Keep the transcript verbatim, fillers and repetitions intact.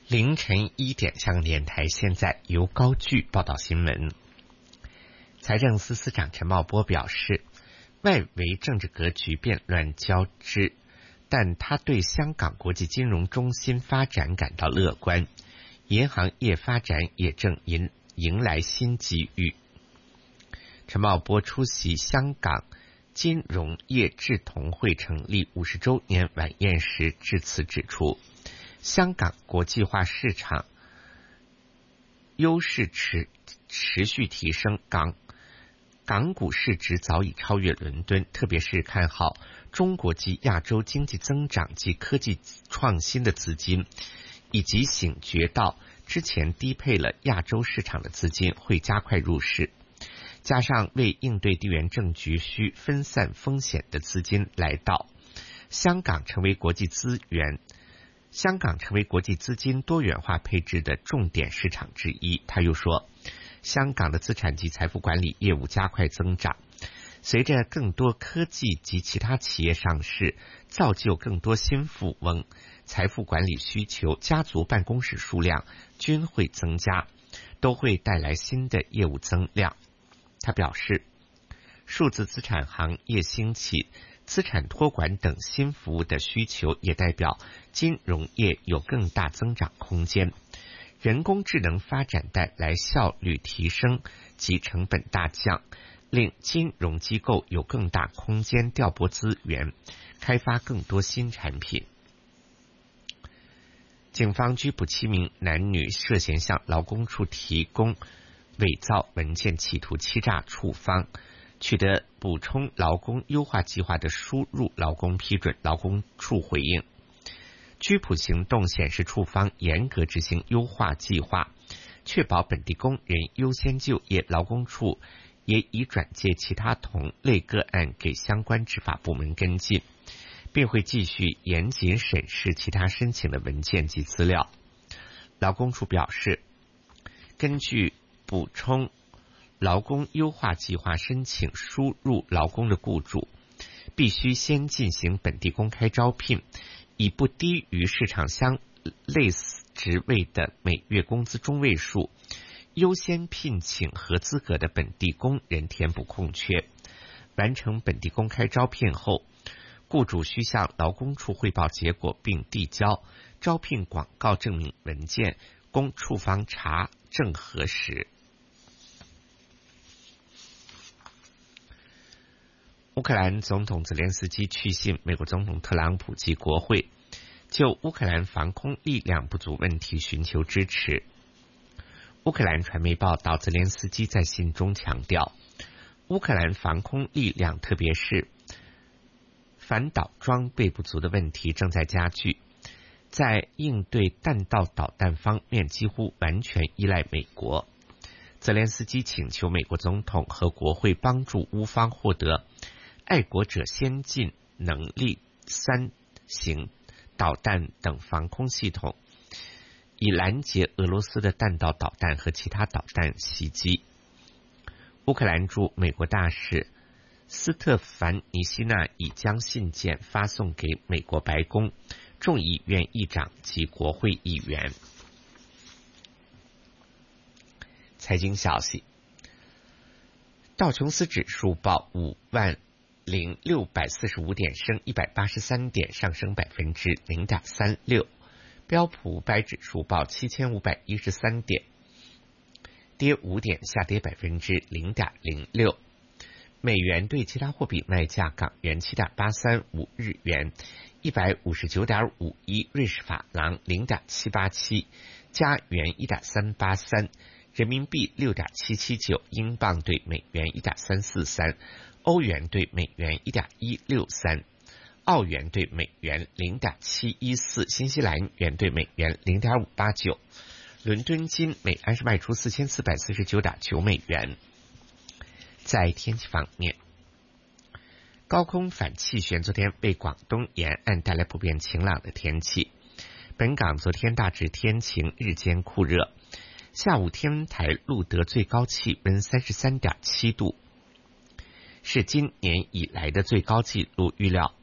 凌晨一点，香港电台现在由高炬报道新闻。财政司司长陈茂波表示，外围政治格局变乱交织，但他对香港国际金融中心发展感到乐观，银行业发展也正迎迎来新机遇。陈茂波出席香港金融业志同会成立五十周年晚宴时致辞指出，香港国际化市场优势持持续提升，港港股市值早已超越伦敦，特别是看好中国及亚洲经济增长及科技创新的资金，以及醒觉到之前低配了亚洲市场的资金会加快入市，加上为应对地缘政局需分散风险的资金来到，香港成为国际资源香港成为国际资金多元化配置的重点市场之一。他又说，香港的资产及财富管理业务加快增长，随着更多科技及其他企业上市，造就更多新富翁，财富管理需求、家族办公室数量均会增加，都会带来新的业务增量。他表示，数字资产行业兴起，资产托管等新服务的需求也代表金融业有更大增长空间。人工智能发展带来效率提升及成本大降，令金融机构有更大空间调拨资源，开发更多新产品。警方拘捕七名男女涉嫌向劳工处提供伪造文件，企图欺诈处方，取得补充劳工优化计划的输入劳工批准。劳工处回应，拘捕行动显示处方严格执行优化计划，确保本地工人优先就业。劳工处也已转介其他同类个案给相关执法部门跟进，并会继续严谨审视其他申请的文件及资料。劳工处表示，根据补充劳工优化计划申请输入劳工的雇主，必须先进行本地公开招聘，以不低于市场相类似职位的每月工资中位数，优先聘请合资格的本地工人填补空缺。完成本地公开招聘后，雇主需向劳工处汇报结果，并递交招聘广告证明文件，供处方查证核实。乌克兰总统泽连斯基去信美国总统特朗普及国会，就乌克兰防空力量不足问题寻求支持。乌克兰传媒报道，泽连斯基在信中强调，乌克兰防空力量特别是反导装备不足的问题正在加剧，在应对弹道导弹方面几乎完全依赖美国。泽连斯基请求美国总统和国会帮助乌方获得爱国者先进能力三型导弹等防空系统，以拦截俄罗斯的弹道导弹和其他导弹袭击。乌克兰驻美国大使斯特凡尼希纳已将信件发送给美国白宫、众议院议长及国会议员。财经消息，道琼斯指数报五万零六百四十五点，升一百八十三点，上升百分之零点三六。标普五百指数报七千五百一十三点，跌五点，下跌百分之零点零六。美元对其他货币卖价：港元七点八三五，日元一百五十九点五一，瑞士法郎零点七八七，加元一点三八三，人民币六点七七九，英镑对美元一点三四三。欧元对美元 一点一六三， 澳元对美元 零点七一四， 新西兰元对美元 零点五八九。伦敦金每安士卖出 四千四百四十九点九美元。在天气方面，高空反气旋昨天为广东沿岸带来普遍晴朗的天气。本港昨天大致天晴，日间酷热，下午天文台录得最高气温 三十三点七度，是今年以来的最高纪录。预料